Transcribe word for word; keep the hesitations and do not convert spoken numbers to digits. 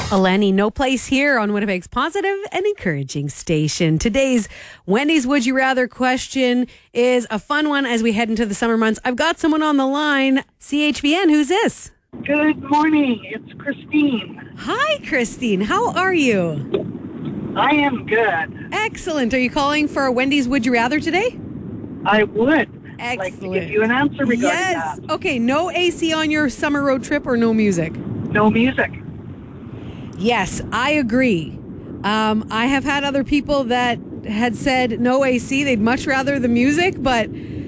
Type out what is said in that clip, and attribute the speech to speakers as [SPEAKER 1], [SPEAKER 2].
[SPEAKER 1] Eleni, no place here on Winnipeg's positive and encouraging station. Today's Wendy's Would You Rather question is a fun one as we head into the summer months. I've got someone on the line. C H V N, who's this?
[SPEAKER 2] Good morning. It's Christine.
[SPEAKER 1] Hi, Christine. How are you?
[SPEAKER 2] I am good.
[SPEAKER 1] Excellent. Are you calling for a Wendy's Would You Rather today?
[SPEAKER 2] I would
[SPEAKER 1] Excellent.
[SPEAKER 2] like to give you an answer regarding
[SPEAKER 1] yes.
[SPEAKER 2] that.
[SPEAKER 1] Okay, no A C on your summer road trip or no music?
[SPEAKER 2] No music.
[SPEAKER 1] Yes, I agree. Um, I have had other people that had said no A C. They'd much rather the music, but